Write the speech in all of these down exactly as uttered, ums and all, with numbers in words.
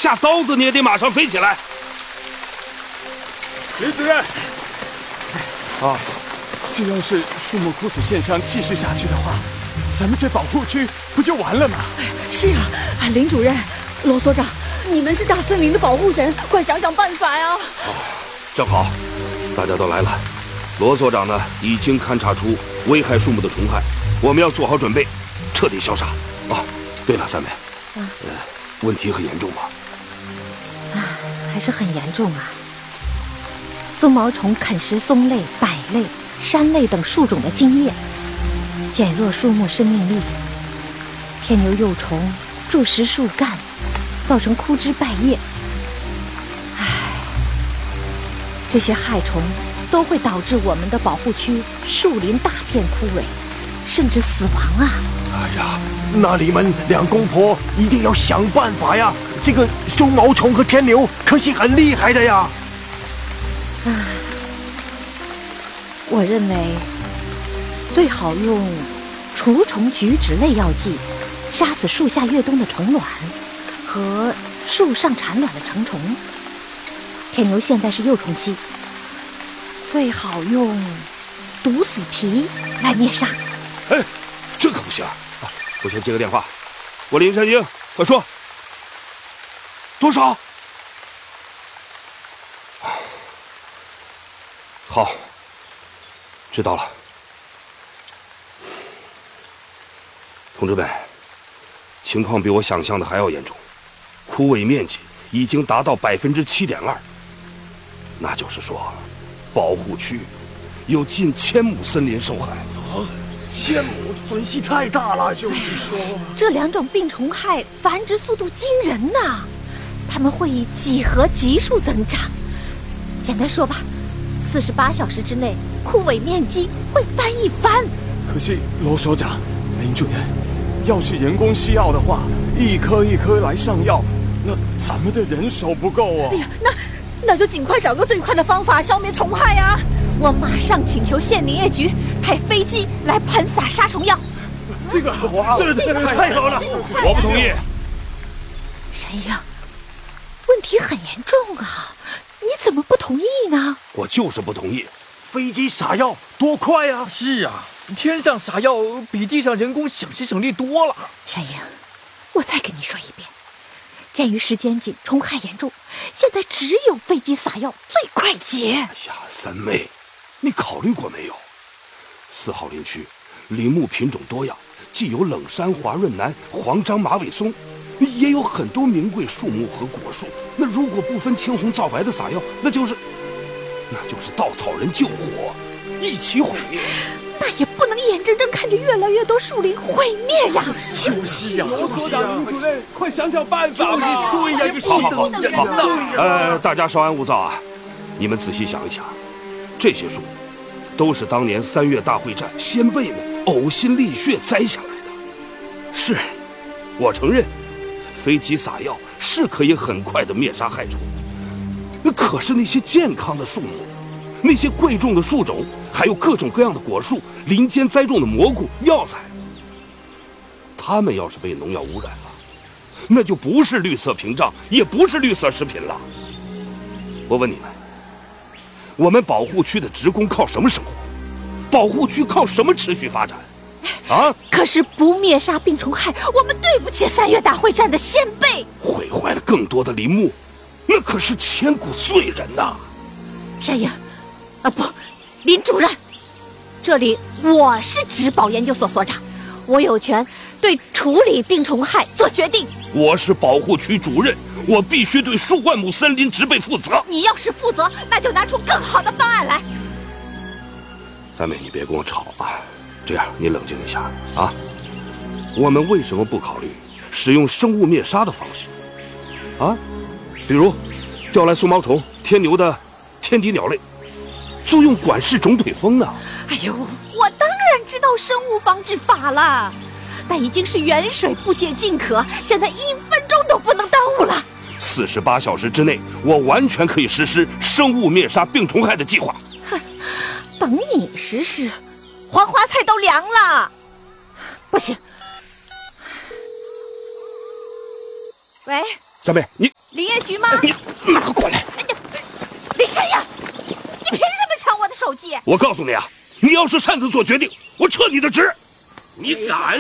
下刀子你也得马上飞起来。 林主任， 啊， 这要是树木枯死现象继续下去的话，咱们这保护区不就完了吗？ 是啊，林主任、罗所长，你们是大森林的保护神，快想想办法呀！ 啊，正好，大家都来了。罗所长呢，已经勘察出危害树木的虫害，我们要做好准备，彻底消杀。啊，对了，三妹， 啊， 呃，问题很严重吗？ 啊，还是很严重啊。松毛虫啃食松类、柏类、杉类等树种的茎叶，减弱树木生命力；天牛幼虫蛀食树干，造成枯枝败叶。唉，这些害虫都会导致我们的保护区树林大片枯萎，甚至死亡啊！ 哎呀，那你们两公婆一定要想办法呀！这个松毛虫和天牛可是很厉害的呀。 唉，我认为最好用除虫菊酯类药剂杀死树下越冬的虫卵和树上产卵的成虫。天牛现在是幼虫期，最好用毒死皮来灭杀。 哎，这可不行啊！我先接个电话。我林山鹰，快说，多少？好，知道了。同志们，情况比我想象的还要严重，枯萎面积已经达到百分之七点二，那就是说，保护区有近千亩森林受害。 啊，千亩损失太大了，就是说， 这两种病虫害繁殖速度惊人呐、啊，它们会以几何级数增长。简单说吧，四十八小时之内，枯萎面积会翻一番。 可是罗所长、林主任，要是人工施药的话，一颗一颗来上药，那咱们的人手不够啊！ 哎呀，那那就尽快找个最快的方法消灭虫害啊！我马上请求县林业局派飞机来喷洒杀虫药。 这个好啊，这这个太好了！ 我不同意。 神鹰，问题很严重啊！你怎么不同意呢？ 我就是不同意。 飞机撒药多快啊！ 是啊，天上撒药比地上人工省时省力多了。 山鹰，我再跟你说一遍，鉴于时间紧，虫害严重，现在只有飞机撒药最快捷。 哎呀，三妹，你考虑过没有？四号林区林木品种多样，既有冷杉、华润楠、黄樟、马尾松，也有很多名贵树木和果树。那如果不分青红皂白的撒药，那就是那就是稻草人救火，一起毁灭。 那也不能眼睁睁看着越来越多树林毁灭呀！ 就是呀， 罗所长、林主任，快想想办法！ 就是说呀，这好好好，好，呃，大家稍安勿躁啊！你们仔细想一想，这些树都是当年三月大会战先辈们呕心沥血栽下来的。是，我承认，飞机撒药是可以很快的灭杀害虫。可是那些健康的树木，那些贵重的树种，还有各种各样的果树，林间栽种的蘑菇、药材，它们要是被农药污染了，那就不是绿色屏障，也不是绿色食品了。我问你们，我们保护区的职工靠什么生活？保护区靠什么持续发展？啊！ 可是不灭杀病虫害，我们对不起三月大会战的先辈。 毁坏了更多的林木，那可是千古罪人呐！ 山鹰，啊不，林主任，这里我是植保研究所所长，我有权对处理病虫害做决定。 我是保护区主任，我必须对数万亩森林植被负责。 你要是负责，那就拿出更好的方案来。 三妹，你别跟我吵啊！这样，你冷静一下啊！我们为什么不考虑使用生物灭杀的方式？啊，比如调来松毛虫、天牛的天敌鸟类，租用管氏肿腿蜂呢？ 哎呦，我当然知道生物防治法了，但已经是远水不解近渴，现在一分钟都不能耽误了。 四十八小时之内，我完全可以实施生物灭杀病虫害的计划。 哼，等你实施，黄花菜都凉了。不行。喂， 三妹，你林局吗？ 你拿过来！ 林山鹰，你凭什么抢我的手机？ 我告诉你啊，你要是擅自做决定，我撤你的职！你敢？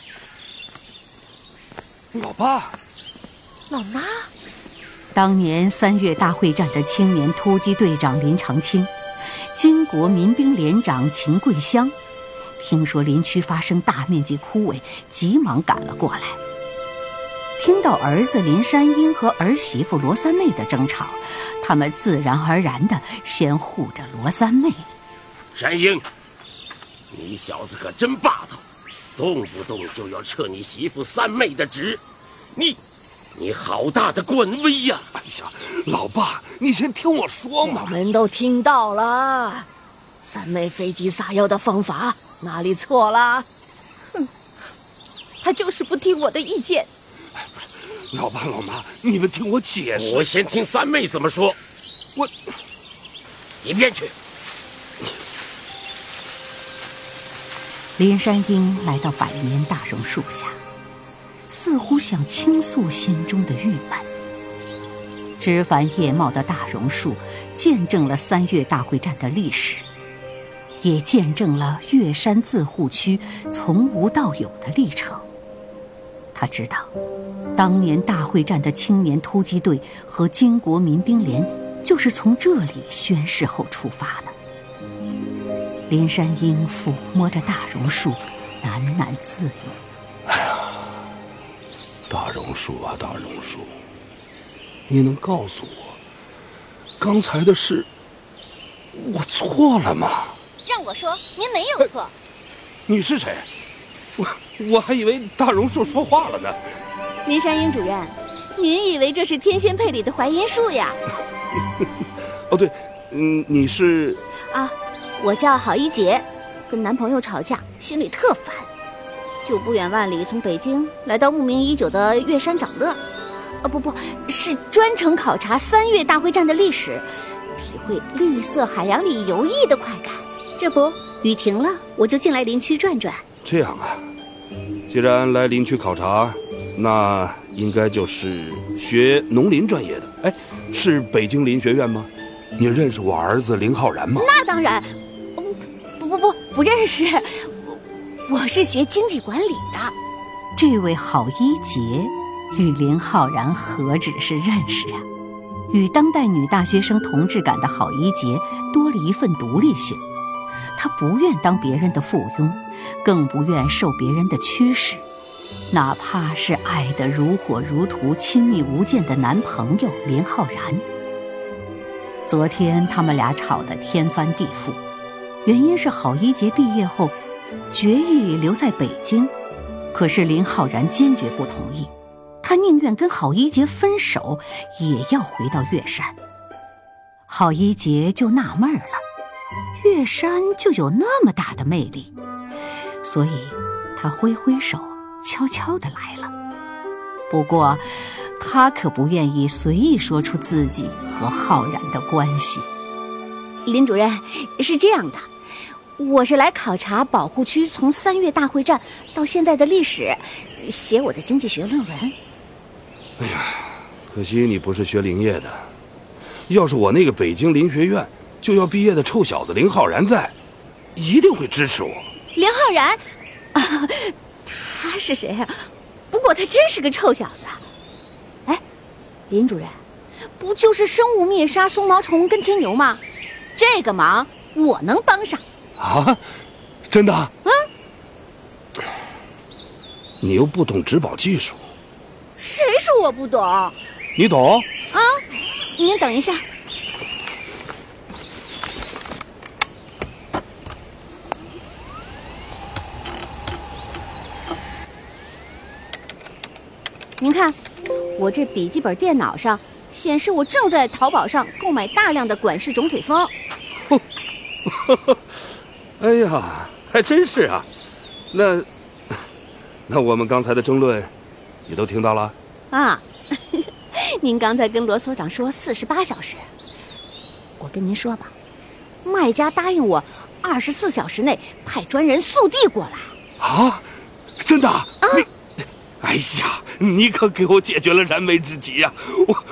老爸， 老妈。 当年三月大会战的青年突击队长林长青，金国民兵连长秦桂香，听说林区发生大面积枯萎，急忙赶了过来。听到儿子林山鹰和儿媳妇罗三妹的争吵，他们自然而然地先护着罗三妹。 山鹰，你小子可真霸道，动不动就要撤你媳妇三妹的职，你你好大的官威呀！ 哎呀，老爸，你先听我说嘛。 我们都听到了，三妹飞机撒药的方法哪里错了？ 哼，他就是不听我的意见。 哎，不是，老爸老妈，你们听我解释。 我先听三妹怎么说。 我， 一边去。 林山鹰来到百年大榕树下，似乎想倾诉心中的郁闷。枝繁叶茂的大榕树见证了三月大会战的历史，也见证了岳山自护区从无到有的历程。他知道，当年大会战的青年突击队和金国民兵连就是从这里宣誓后出发的。林山鹰抚摸着大榕树，喃喃自语： 哎呀，大榕树啊大榕树，你能告诉我，刚才的事我错了吗？ 让我说，您没有错。 你是谁？我我还以为大榕树说话了呢。 林山鹰主任，您以为这是天仙配里的槐荫树呀？ 哦对，嗯，你是啊，我叫郝一杰，跟男朋友吵架，心里特烦，就不远万里从北京来到慕名已久的岳山长乐。哦不不，是专程考察三月大会战的历史，体会绿色海洋里游弋的快感。这不，雨停了，我就进来林区转转。 这样啊，既然来林区考察，那应该就是学农林专业的。哎，是北京林学院吗？你认识我儿子林浩然吗？ 那当然，不不不不不认识，我我是学经济管理的。 这位郝一杰与林浩然何止是认识啊，与当代女大学生同志感的郝一杰多了一份独立性。他不愿当别人的附庸，更不愿受别人的驱使，哪怕是爱得如火如荼、亲密无间的男朋友林浩然。昨天他们俩吵得天翻地覆，原因是郝一杰毕业后决意留在北京，可是林浩然坚决不同意，他宁愿跟郝一杰分手，也要回到岳山。郝一杰就纳闷了，岳山就有那么大的魅力，所以他挥挥手，悄悄地来了。不过他可不愿意随意说出自己和浩然的关系。 林主任，是这样的，我是来考察保护区从三月大会战到现在的历史，写我的经济学论文。 哎呀，可惜你不是学林业的，要是我那个北京林学院就要毕业的臭小子林浩然在，一定会支持我。 林浩然、啊、他是谁呀、啊？不过他真是个臭小子。哎，林主任，不就是生物灭杀松毛虫跟天牛吗？这个忙我能帮上。 啊，真的？ 嗯， 你又不懂植保技术。 谁说我不懂？ 你懂啊？您等一下。您看，我这笔记本电脑上显示我正在淘宝上购买大量的管氏种腿蜂。 哎呀，还真是啊！那那我们刚才的争论，你都听到了？ 啊，您刚才跟罗所长说四十八小时，我跟您说吧，卖家答应我二十四小时内派专人速递过来。 啊，真的？ 啊！ 你，哎呀，你可给我解决了燃眉之急呀！我